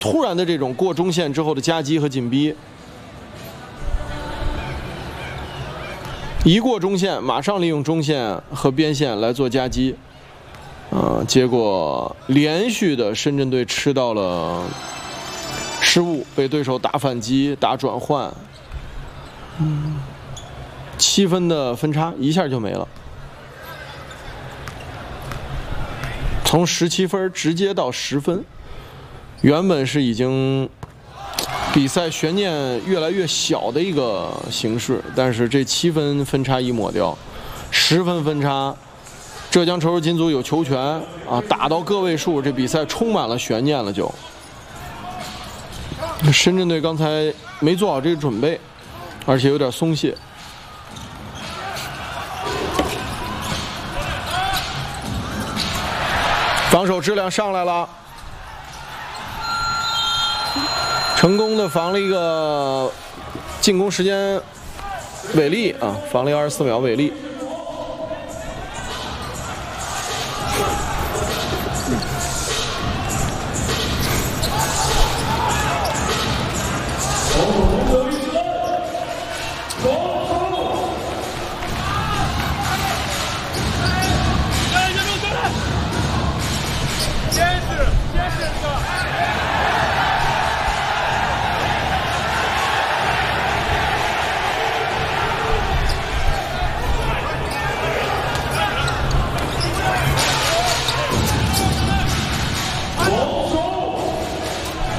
突然的这种过中线之后的夹击和紧逼，一过中线马上利用中线和边线来做夹击，结果连续的深圳队吃到了失误，被对手打反击、打转换，7分的分差一下就没了。 从17分直接到10分，原本是已经比赛悬念越来越小的一个形势，但是这7分分差一抹掉，10分分差，浙江稠州金足有球权啊，打到个位数，这比赛充满了悬念了就。深圳队刚才没做好这个准备，而且有点松懈。 防守质量上来了，成功的防了一个进攻时间违例啊，防了24秒违例。